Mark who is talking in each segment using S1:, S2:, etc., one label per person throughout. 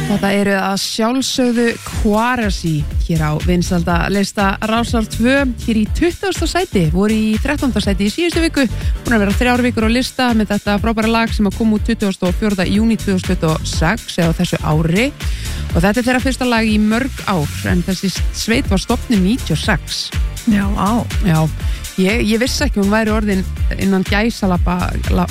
S1: Þetta eru að sjálfsögðu Quaressi hér á vinsælda lista Rásar 2 hér í 20. sæti, voru í 13. sæti í síðustu viku, búin að vera 3 vikur á lista með þetta frábæra lag sem að koma út 24. júní 2026 eða þessu ári og þetta er þeirra fyrsta lag í mörg ár en þessi sveit var stofnuð 96.
S2: Já, á.
S1: Já, ég vissi ekki hún væri orðin innan gæsalappa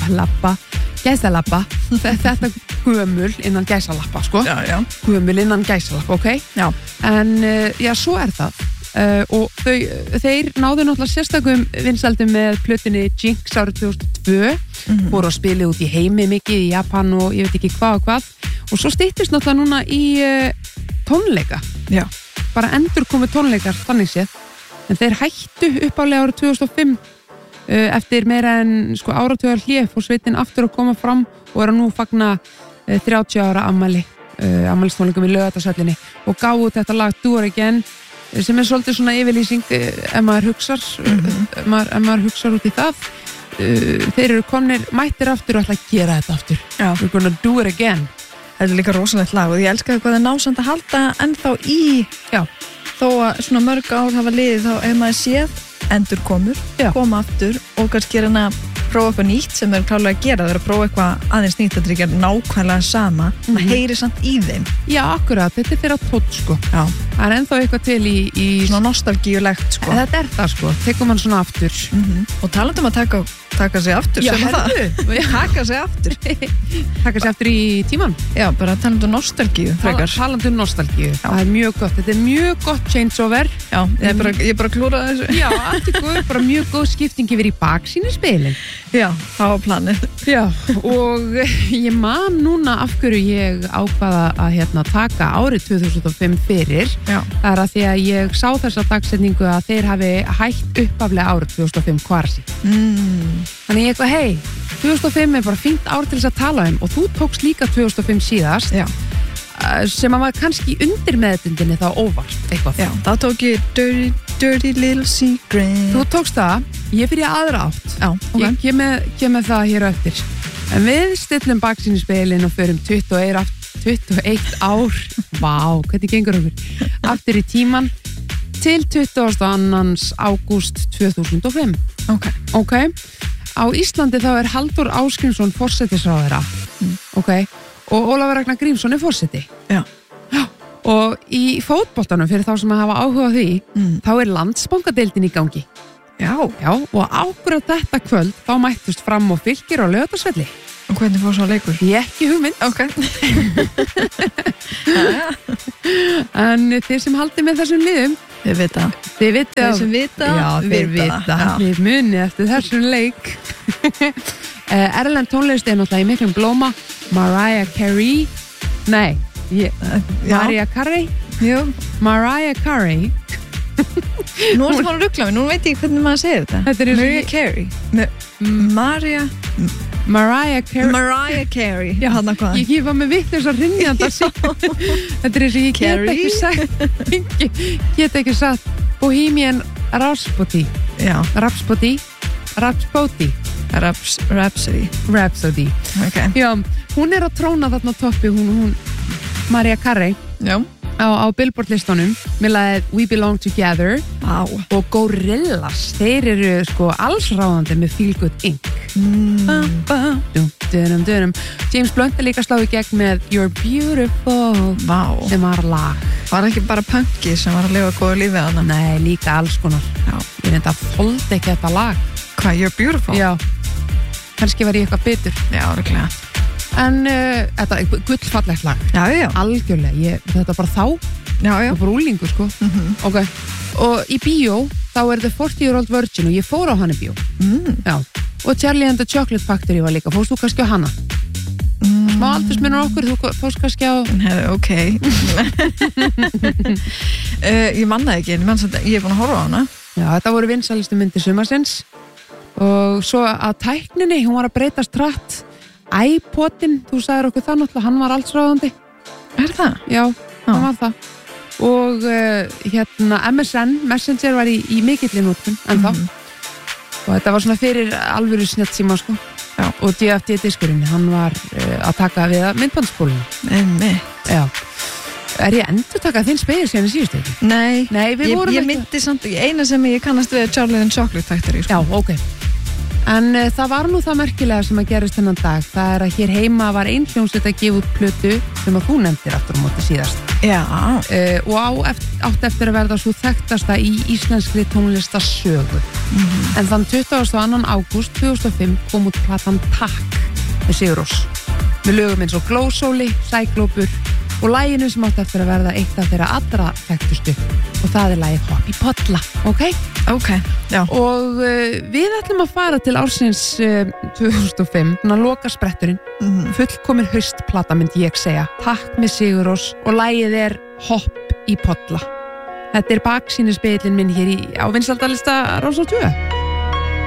S1: þetta gömul innan gæsalappa sko
S2: Já.
S1: gömul innan gæsalappa, ok
S2: Já.
S1: en já, svo er það og þeir náðu náttúrulega sérstakum vinsældum með plötunni Jinx árið 2002 voru að spila út í heimi mikið í Japan og ég veit ekki hvað og hvað og svo styttist náttúrulega núna í tónleika
S2: Já.
S1: bara endur komið tónleikar þannig séð en þeir hættu uppálega árið 2005 eftir meira en sko áratugar hlé fór sveitin aftur að koma fram og er að nú fagna 30 ára afmælistónleikum í Laugardalshöllinni og gáðu þetta lag Do It Again sem er svolítið svona yfirlýsing ef maður hugsar út í það þeir eru komnir mættir aftur og ætla að gera þetta aftur
S2: Já.
S1: We're gonna do it again
S2: Þetta er líka rosalegt lag og ég elskaði hvað það násand að halda ennþá í
S1: Já.
S2: þó að svona mörg ár hafa liðið þá ef maður séð endur koma aftur og kannski er hann að prófa eitthvað nýtt sem er klálega að gera, það er að prófa eitthvað aðeins nýtt, þetta er ekki nákvæmlega sama maður heyri samt í þeim
S1: Já, akkurat, þetta er þeirra tótt sko
S2: Já.
S1: það er ennþá eitthvað til í
S2: svona nostalgíulegt sko
S1: þetta er það sko, tekum hann svona aftur
S2: og talandum að taka sig aftur
S1: Já,
S2: sem að það taka sig aftur
S1: taka sig aftur í tíman
S2: Já, bara talandum nostalgíu frekar
S1: talandum nostalgíu, það er mjög gott þetta er mjög gott changeover
S2: Já, ég bara klúra þessu
S1: Já, allt er góð, bara mjög góð skipting yfir í baksýnisspilin
S2: Já, það var planið
S1: Já, og ég man núna af hverju ég ákvaða að taka árið 2005 fyrir
S2: Já.
S1: það er að því að ég sá þessa dagsetningu að þeir hafi hætt uppaflega árið 2005 Quaressi Þannig ég eitthvað, hei, 2005 er bara fínt ár til þess að tala um og þú tókst líka 2005 síðast
S2: Já.
S1: sem að var kannski undir meðutundinni þá óvart eitthvað.
S2: Já, þá tók ég Dirty Little Secret
S1: Þú tókst það, ég fyrir aðra átt.
S2: Já, ok.
S1: Ég kem með það hér á eftir. En við stillum baksýnisspegilinn og förum 21 ár, vá, hvernig gengur okkur, aftur í tíman til 22. ágúst 2005. Ok. Á Íslandi þá er Halldór Ásgrímsson forsætisráðherra. Ok. Og Ólafur Ragnar Grímsson er forseti.
S2: Já.
S1: Og í fótboltanum fyrir þá sem að hafa áhuga á því, þá er Landsbankadeildin í gangi.
S2: Já.
S1: Og ákvörð þetta kvöld þá mættust Fram og Fylkir á Laugardalsvelli.
S2: Og hvernig fór svo leikur?
S1: Ég ekki hugmynd.
S2: Ok.
S1: En þeir sem haldi með þessum liðum,
S2: Þið vita. Þeir sem vita,
S1: já, þeir vita.
S2: Já.
S1: Þeir muni eftir þessum leik. Erlend tónlist er náttúrulega í miklum blóma. Mariah Carey. Nei, Mariah Carey.
S2: Jú.
S1: Mariah Carey.
S2: Nú ertu bara að rugla mig, nú veit ég hvernig maður segir þetta.
S1: Þetta er
S2: Mariah Carey. Mariah Carey.
S1: Já,
S2: hann að hvað?
S1: Ég kifa með vitlaus að rinja þetta er eins og ég get ekki sagt Bohemian Rhapsody.
S2: Já.
S1: Rhapsody.
S2: Rhapsody. Ok.
S1: Já, hún er að tróna þarna á toppi, hún Mariah Carey.
S2: Já.
S1: Á Billboard-listunum með lagið We Belong Together.
S2: Vá.
S1: Og Gorillaz, þeir eru sko allsráðandi með Feel Good Inc. James Blunt er líka sláð í gegn með You're Beautiful.
S2: Vá.
S1: Sem var lag.
S2: Var ekki bara punky sem var að lifa góða lífið hana?
S1: Nei, líka alls konar.
S2: Já.
S1: Ég reynda að þoldi ekki þetta lag.
S2: Hvað, You're Beautiful?
S1: Já. Kannski var ég eitthvað bitur.
S2: Já, örgulega.
S1: En þetta er gullfallegt lag.
S2: Já.
S1: Algjörlega, þetta bara þá.
S2: Já.
S1: Það var bara úlingur, sko. Ok. Og í bíó, þá er The 40-Year-Old Virgin og ég fór á hana í bíó. Já. Og Charlie and the Chocolate Factory var líka. Fórst þú kannski á hana? Smá aldursmunur okkur, þú fórst kannski á...
S2: Ok. Ég manna ekki, en ég er búin að horfa á hana.
S1: Já, þetta voru vinsælustu myndir sumarsins. Og svo að tækninni, hún var að breytast hratt. iPodin, þú sagðir okkur það náttúrulega, hann var allsráðandi.
S2: Er það?
S1: Já, hann var það. Og MSN, Messenger var í mikilli notkun ennþá. Og þetta var svona fyrir alvöru snjallsíma, sko. og DFD diskurinn, hann var að taka við að myndbandsspólinu. Já. Er ég endur takað þinn spegil síðan í síðustu ekki?
S2: Nei, ég myndi samt, eina sem ég kannast við Charlie and Chocolate Factory, sko.
S1: Já, ok. En það var nú það merkilega sem að gerist þennan dag. Það er að hér heima var ein hljómsveit að gefa út plötu sem að þú nefndir aftur á móti síðast.
S2: Já.
S1: Og átt eftir að verða svo þekktasta í íslenskri tónlistasögu. En þann 22. ágúst 2005 kom út platan Takk með Sigurrós. Með lögum eins og Glósóli, Sæglópur og laginu sem átt eftir að verða eitt af þeirra allra þekktustu og það er lagið Hopp í Polla,
S2: ok, já.
S1: Og við ætlum að fara til ársins 2005, að loka spretturinn, fullkomin haustplata myndi ég segja, Takk með Sigurrós og lagið er Hopp í Polla. Þetta er baksýnisspegillinn minn hér á vinsældalista Rásar 2.